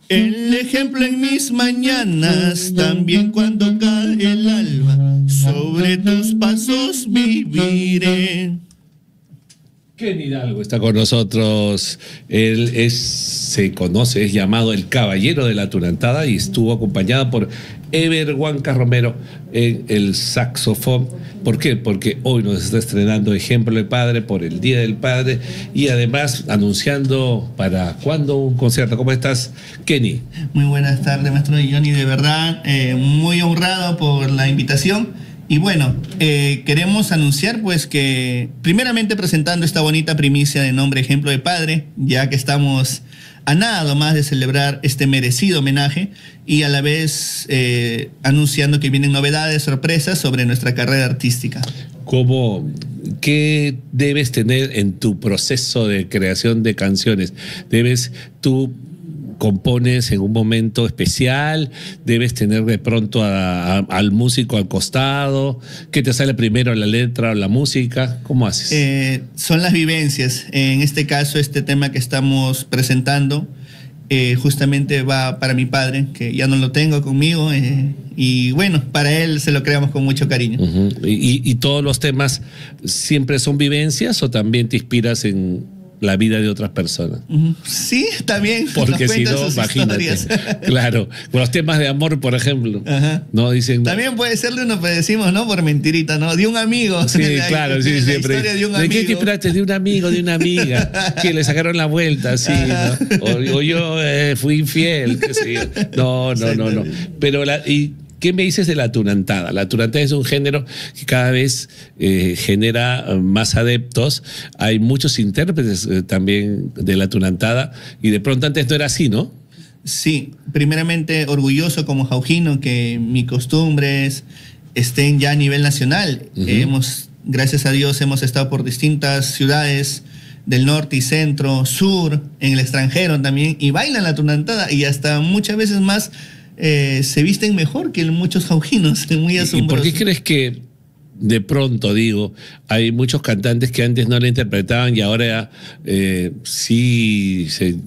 El ejemplo en mis mañanas, también cuando cae el alba, sobre tus pasos viviré. Kenny Hidalgo está con nosotros. Él se conoce, es llamado el Caballero de la Aturantada y estuvo acompañado por Ever Huanca Romero en el saxofón. ¿Por qué? Porque hoy nos está estrenando Ejemplo de Padre por el Día del Padre y además anunciando para cuándo un concierto. ¿Cómo estás, Kenny? Muy buenas tardes, maestro Johnny. De verdad, muy honrado por la invitación. Y bueno, queremos anunciar pues que primeramente presentando esta bonita primicia de nombre Ejemplo de Padre, ya que estamos a nada más de celebrar este merecido homenaje y a la vez anunciando que vienen novedades, sorpresas sobre nuestra carrera artística. ¿Qué debes tener en tu proceso de creación de canciones? ¿Tú compones en un momento especial? ¿Debes tener de pronto al músico al costado? ¿Qué te sale primero, la letra o la música? ¿Cómo haces? Son las vivencias. En este caso, este tema que estamos presentando justamente va para mi padre, que ya no lo tengo conmigo, y bueno, para él se lo creamos con mucho cariño. Uh-huh. ¿Y todos los temas siempre son vivencias o también te inspiras en la vida de otras personas? Sí, también. Porque si no, imagínate. Claro, con los temas de amor, por ejemplo. Ajá. No dicen. También puede ser de uno que decimos, ¿no? Por mentirita, ¿no? De un amigo. Sí, claro, sí, siempre. ¿De qué te inspiraste? De un amigo, de una amiga, que le sacaron la vuelta, sí, ¿no? O yo fui infiel, qué sé yo. No. Pero ¿qué me dices de la aturantada? La aturantada es un género que cada vez genera más adeptos. Hay muchos intérpretes también de la aturantada y de pronto antes no era así, ¿no? Sí, primeramente orgulloso como jaujino que mis costumbres estén ya a nivel nacional. Uh-huh. Gracias a Dios, hemos estado por distintas ciudades del norte y centro, sur, en el extranjero también, y bailan la aturantada y hasta muchas veces más se visten mejor que muchos jaujinos, muy asombrosos. ¿Y por qué crees que de pronto, hay muchos cantantes que antes no la interpretaban y ahora sí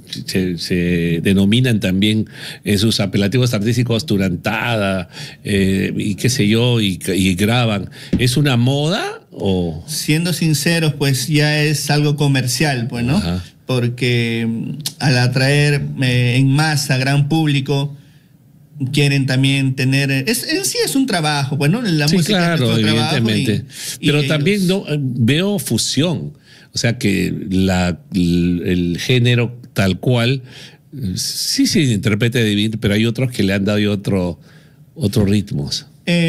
se denominan también en sus apelativos artísticos aturantada y qué sé yo, y graban? ¿Es una moda o...? Siendo sinceros, pues ya es algo comercial, pues, ¿no? Ajá. Porque al atraer en masa gran público, quieren también tener... En sí es un trabajo, bueno, la sí, música claro, es evidentemente. Pero también veo fusión. O sea que el género tal cual sí se interpreta de bien, pero hay otros que le han dado otros ritmos.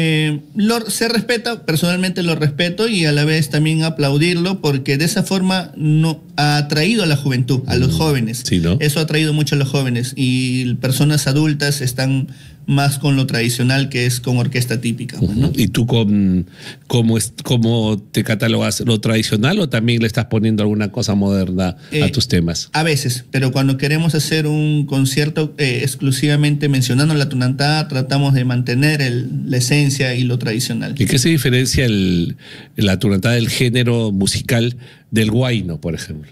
Se respeta, personalmente lo respeto y a la vez también aplaudirlo porque de esa forma no ha atraído a la juventud, a los jóvenes. Sí, ¿no? Eso ha atraído mucho a los jóvenes y personas adultas están más con lo tradicional, que es con orquesta típica. ¿No? ¿Y tú cómo te catalogas? ¿Lo tradicional o también le estás poniendo alguna cosa moderna a tus temas? A veces, pero cuando queremos hacer un concierto exclusivamente mencionando la aturantada, tratamos de mantener la esencia y lo tradicional. ¿Y qué se diferencia la aturantada del género musical del huayno, por ejemplo?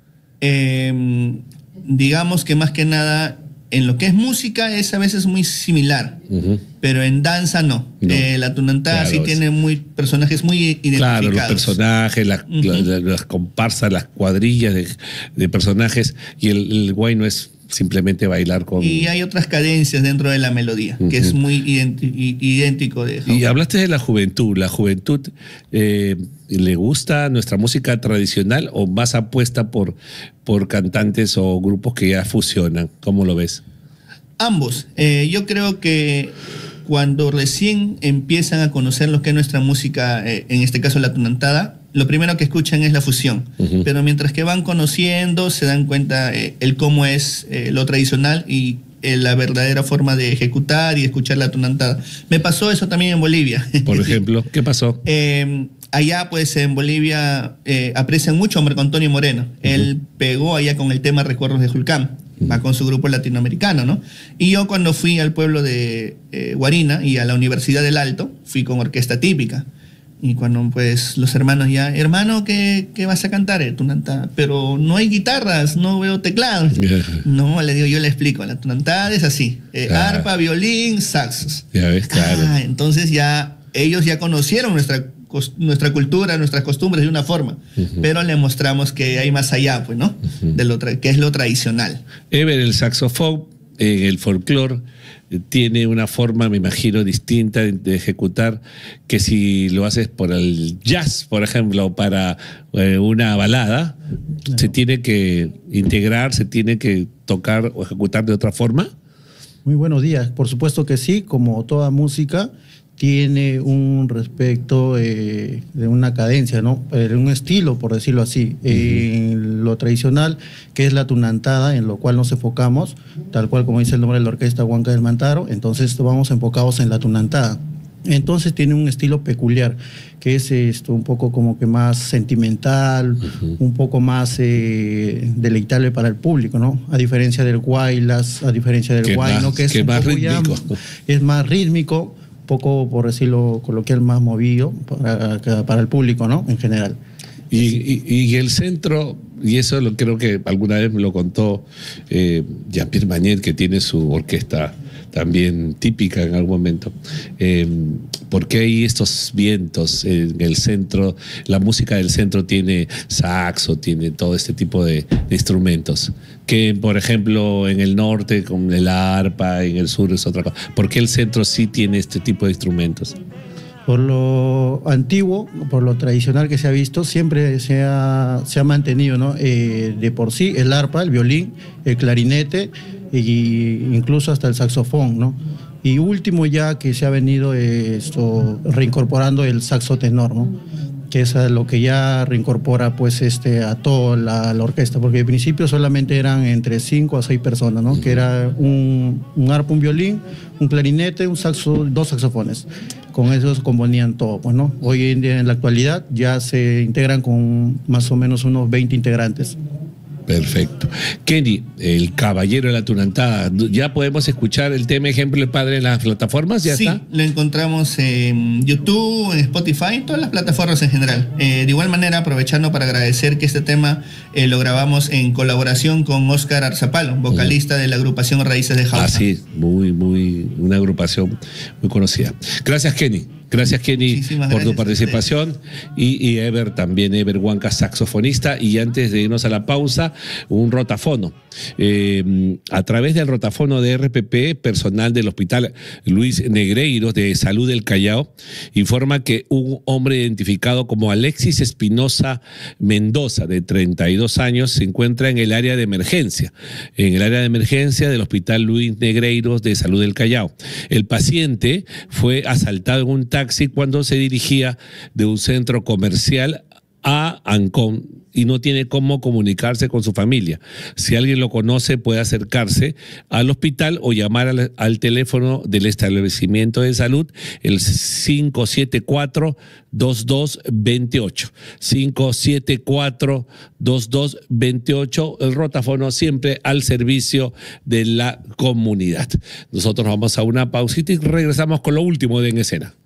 Digamos que más que nada, en lo que es música es a veces muy similar, pero en danza no. La aturantada sí tiene personajes muy identificados. Claro, los personajes, las comparsas, las cuadrillas de personajes, y el huayno es simplemente bailar con... Y hay otras cadencias dentro de la melodía, que es muy idéntico de Y hablaste de la juventud. ¿La juventud le gusta nuestra música tradicional o más apuesta por cantantes o grupos que ya fusionan? ¿Cómo lo ves? Ambos. Yo creo que cuando recién empiezan a conocer lo que es nuestra música, en este caso la aturantada, lo primero que escuchan es la fusión, pero mientras que van conociendo se dan cuenta el cómo es lo tradicional y la verdadera forma de ejecutar y escuchar la aturantada. Me pasó eso también en Bolivia. Por ejemplo, ¿qué pasó? Allá pues en Bolivia aprecian mucho a Marco Antonio Moreno. Él pegó allá con el tema Recuerdos de Julcán, va con su grupo latinoamericano, ¿no? Y yo cuando fui al pueblo de Guarina y a la Universidad del Alto, fui con orquesta típica. Y cuando pues los hermanos ya, hermano, ¿qué vas a cantar? Tunantada. Pero no hay guitarras, no veo teclados. No, le digo, yo le explico, la tunantada es así, arpa, violín, saxos. Ya ves, claro. Entonces ya ellos ya conocieron nuestra cultura, nuestras costumbres de una forma, pero le mostramos que hay más allá, pues, ¿no? De lo que es lo tradicional. Ever, el saxofón en el folclore tiene una forma, me imagino, distinta de ejecutar que si lo haces por el jazz, por ejemplo, o para una balada, se tiene que integrar, se tiene que tocar o ejecutar de otra forma. Muy buenos días. Por supuesto que sí, como toda música, tiene un respecto de una cadencia, ¿no? Un estilo, por decirlo así. En lo tradicional, que es la tunantada, en lo cual nos enfocamos, tal cual como dice el nombre de la orquesta, Huanca del Mantaro, entonces vamos enfocados en la tunantada. Entonces tiene un estilo peculiar, que es un poco como que más sentimental, un poco más deleitable para el público, ¿no? A diferencia del guaylas, a diferencia del guayno, que es un más poco rítmico. Es más rítmico, poco, por decirlo coloquial, más movido para el público, ¿no? En general. Y el centro, y eso creo que alguna vez me lo contó Jean-Pierre Magnet, que tiene su orquesta también típica en algún momento. ¿Por qué hay estos vientos en el centro? La música del centro tiene saxo, tiene todo este tipo de instrumentos. Que, por ejemplo, en el norte con el arpa, en el sur es otra cosa. ¿Por qué el centro sí tiene este tipo de instrumentos? Por lo antiguo, por lo tradicional que se ha visto, siempre se ha mantenido, ¿no? De por sí el arpa, el violín, el clarinete e incluso hasta el saxofón, ¿no? Y último ya que se ha venido reincorporando el saxo tenor, ¿no? Que es lo que ya reincorpora pues a toda la orquesta, porque al principio solamente eran entre 5 a 6 personas, ¿no? Que era un arpa, un violín, un clarinete, un saxo, 2 saxofones. Con esos componían todo, pues, ¿no? Hoy en día, en la actualidad, ya se integran con más o menos unos 20 integrantes. Perfecto. Kenny, el caballero de la tunantada, ¿ya podemos escuchar el tema Ejemplo del Padre en las plataformas? ¿Ya está? Sí, lo encontramos en YouTube, en Spotify, en todas las plataformas en general. De igual manera, aprovechando para agradecer que este tema lo grabamos en colaboración con Oscar Arzapalo, vocalista de la agrupación Raíces de Jauja. Ah, sí, una agrupación muy conocida. Gracias, Kenny. Gracias, Kenny, por tu participación. Y Ever también, Ever Huanca, saxofonista. Y antes de irnos a la pausa, un rotafono. A través del rotafono de RPP, personal del Hospital Luis Negreiros de Salud del Callao informa que un hombre identificado como Alexis Espinosa Mendoza, de 32 años, se encuentra en el área de emergencia. En el área de emergencia del Hospital Luis Negreiros de Salud del Callao. El paciente fue asaltado en un taxi cuando se dirigía de un centro comercial a Ancón y no tiene cómo comunicarse con su familia. Si alguien lo conoce, puede acercarse al hospital o llamar al teléfono del establecimiento de salud, el 574-2228. 574-2228, el rotafono siempre al servicio de la comunidad. Nosotros vamos a una pausita y regresamos con lo último de En Escena.